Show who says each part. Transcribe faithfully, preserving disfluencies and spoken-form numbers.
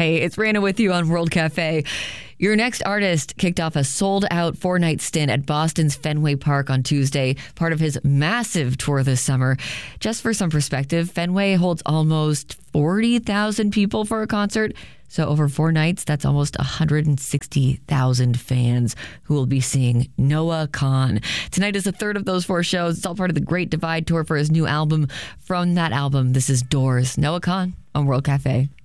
Speaker 1: Hey, it's Rana with you on World Cafe. Your next artist kicked off a sold-out four-night stint at Boston's Fenway Park on Tuesday, part of his massive tour this summer. Just for some perspective, Fenway holds almost forty thousand people for a concert. So over four nights, that's almost one hundred sixty thousand fans who will be seeing Noah Kahan. Tonight is the third of those four shows. It's all part of the Great Divide Tour for his new album. From that album, this is Doors. Noah Kahan on World Cafe.